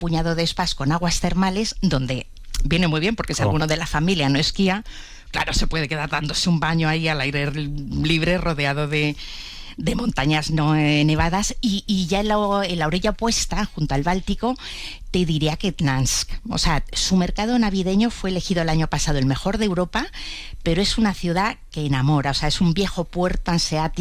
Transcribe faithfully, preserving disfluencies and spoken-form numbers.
puñado de spas con aguas termales, donde viene muy bien, porque si oh. alguno de la familia no esquía, claro, se puede quedar dándose un baño ahí al aire libre, rodeado de, de montañas no eh, nevadas, y, y ya en la, en la orilla opuesta, junto al Báltico, te diría que Gdansk. O sea, su mercado navideño fue elegido el año pasado el mejor de Europa, pero es una ciudad que enamora. O sea, es un viejo puerto hanseático